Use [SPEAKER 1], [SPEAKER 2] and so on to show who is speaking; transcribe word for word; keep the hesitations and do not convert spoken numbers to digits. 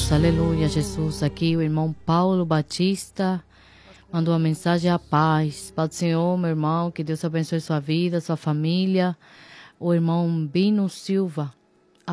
[SPEAKER 1] Jesus, aleluia, Jesus. Aqui o irmão Paulo Batista mandou uma mensagem à paz. Pai do Senhor, meu irmão, que Deus abençoe sua vida, sua família. O irmão Bino Silva